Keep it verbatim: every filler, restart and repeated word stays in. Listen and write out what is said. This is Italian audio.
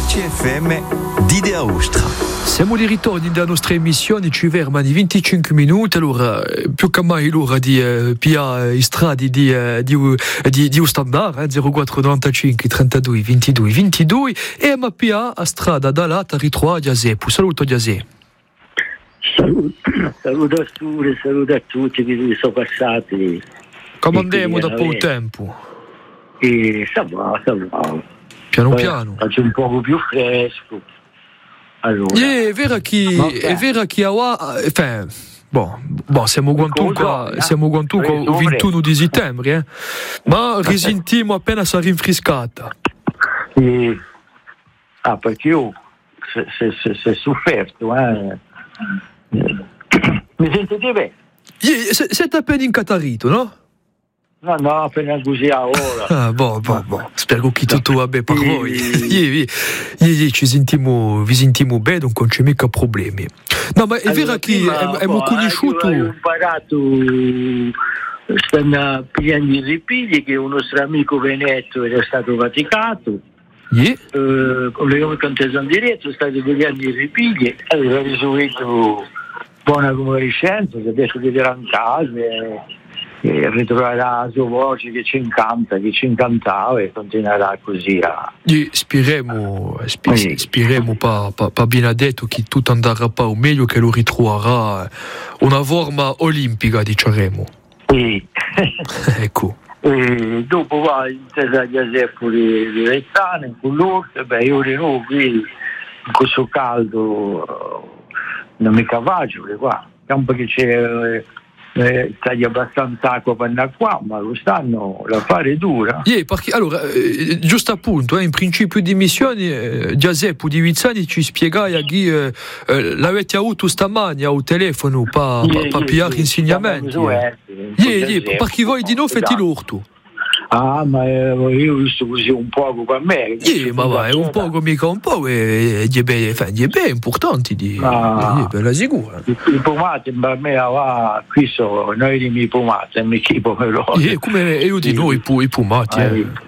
R C F M d'Idea Ostra. Siamo di ritorno nella nostra emissione, ci ferma di venticinque minuti, allora più che mai l'ora di eh, pia i stradi di, eh, di, di, di standard, eh, zero quattro novantacinque trentadue ventidue ventidue e ma pia a strada da là a ritroare Giaseppe. Saluto Giaseppe. Saluto, saluto a tutti, saluto a tutti che sono passati. Come andiamo dopo un tempo? E sta va, sta va. Piano Poi piano. Faccio un po' più fresco. Allora. Yeah, è vero che è vero che a enfin, bon, bon, siamo quantunque siamo quantunque il ventuno di settembre, eh? Ma risentiamo appena si è rinfrescata. E... Ah, perché io se, se, se, se sofferto, eh? Mi sentite bene? Yeah, siete appena incatarito, no? No, no, appena così a ora. Ah, boh, boh, boh. Spero che tutto va bene per voi. Ieri, ieri ci sentiamo, vi sentiamo bene, non c'è mica problemi. No, ma è allora, vero che abbiamo conosciuto. Ho imparato, stanno pigliando i ripigli, che un nostro amico Veneto era stato vaticato. Yeah. Uh, con le ore contese in diretto, state pigliando i ripigli. Allora, ho risolto buona convalescenza, adesso vedrà in casa. E... e ritroverà la sua voce che ci incanta, che ci incantava e continuerà così a... E speriamo, spi- speriamo pa, pa, pa Benedetto che tutto andrà pa o meglio, che lo ritroverà una forma olimpica, diciamo. Sì. Ecco. E dopo va in tesa Giaseppe di, di Rezzane, con l'orto, beh io di nuovo qui in questo caldo non mi cavaggio, qua, campo che c'è... Eh, taglia abbastanza acqua per andare qua, ma quest'anno l'affare è dura. Yeah, perché, allora, eh, giusto appunto, eh, in principio di missione, eh, Giaseppe di Vizzani ci spiegai a chi eh, eh, l'avete avuto stamani al telefono per pa, yeah, pa yeah, pigliare yeah, insegnamenti. Yeah, yeah, yeah, perché voi di noi fate l'orto. Ah, ma eh, io ho visto così un poco per me. Yeah, ma va, è un poco mica un po', e è bene importante di ah, per la sicura. I, i pomati per me va, qui sono noi di miei pomati, mi chi pomelo. Yeah, come io di noi i pomati, eh.